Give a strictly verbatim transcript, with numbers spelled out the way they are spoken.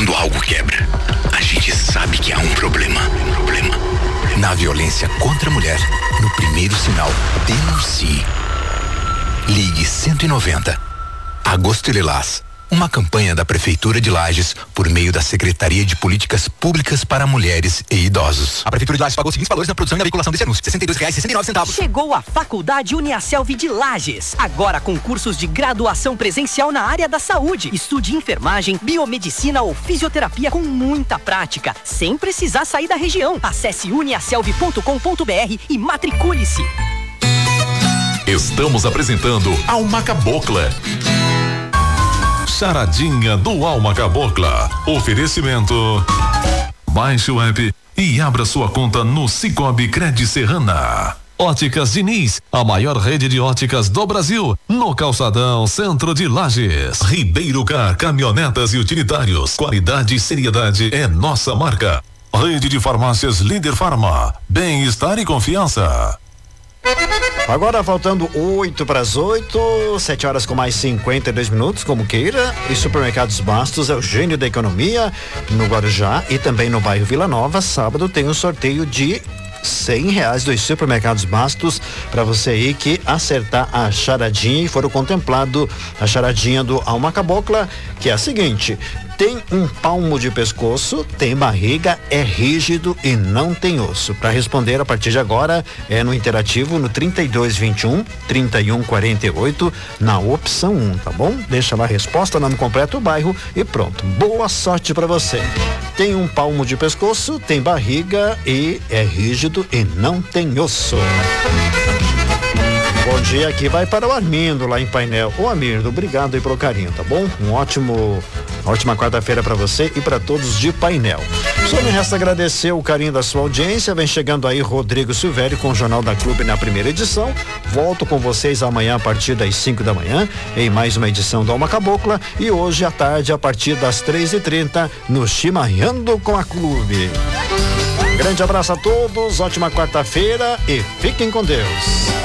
Quando algo quebra, a gente sabe que há um problema. Um problema. Na violência contra a mulher, no primeiro sinal, denuncie. Ligue cento e noventa. Agosto Lilás. Uma campanha da Prefeitura de Lages por meio da Secretaria de Políticas Públicas para Mulheres e Idosos. A Prefeitura de Lages pagou os seguintes valores na produção e na veiculação desse anúncio: sessenta e dois reais e sessenta e nove centavos. Chegou a Faculdade Uniaselv de Lages. Agora com cursos de graduação presencial na área da saúde. Estude enfermagem, biomedicina ou fisioterapia com muita prática, sem precisar sair da região. Acesse uniaselv ponto com ponto br e matricule-se. Estamos apresentando Alma Cabocla. Charadinha do Alma Cabocla. Oferecimento. Baixe o app e abra sua conta no Cicobi Cred Serrana. Óticas Diniz, a maior rede de óticas do Brasil, no Calçadão, centro de Lages. Ribeiro Car, caminhonetas e utilitários. Qualidade e seriedade é nossa marca. Rede de farmácias Líder Farma. Bem-estar e confiança. Agora faltando oito para as oito, sete horas com mais cinquenta e dois minutos, como queira. E Supermercados Bastos é o gênio da economia no Guarujá e também no bairro Vila Nova. Sábado tem um sorteio de cem reais dos Supermercados Bastos para você aí que acertar a charadinha e for contemplado a charadinha do Alma Cabocla, que é a seguinte: tem um palmo de pescoço, tem barriga, é rígido e não tem osso. Para responder a partir de agora é no interativo no trinta e dois, vinte e um, trinta e um, quarenta e oito, na opção um, tá bom? Deixa lá a resposta, nome completo, bairro e pronto. Boa sorte para você. Tem um palmo de pescoço, tem barriga e é rígido e não tem osso. Bom dia, aqui vai para o Armindo lá em Painel. Ô Armindo, obrigado aí pelo carinho, tá bom? Um ótimo, ótima quarta-feira para você e para todos de Painel. Só me resta agradecer o carinho da sua audiência. Vem chegando aí Rodrigo Silvério com o Jornal da Clube na primeira edição. Volto com vocês amanhã a partir das cinco da manhã em mais uma edição do Alma Cabocla e hoje à tarde a partir das três e trinta no Chimarrando com a Clube. Grande abraço a todos, ótima quarta-feira e fiquem com Deus.